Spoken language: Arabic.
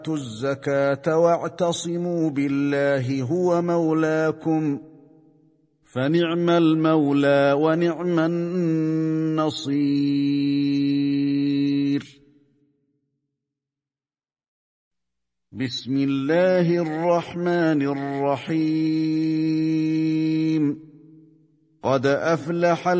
الزكاة واعتصموا بالله هو مولاكم فنعم المولى ونعم النصير. بسم الله الرحمن الرحيم. قد أفلح